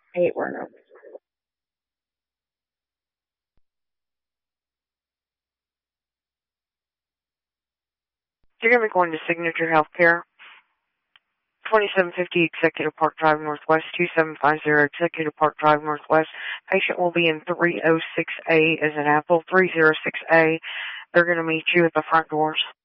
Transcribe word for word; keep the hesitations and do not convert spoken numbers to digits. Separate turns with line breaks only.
I hate wearing them. You're going to be going to Signature Healthcare, twenty-seven fifty Executive Park Drive Northwest, two seven five zero Executive Park Drive Northwest. Patient will be in three oh six A as an apple, three oh six A. They're going to meet you at the front doors.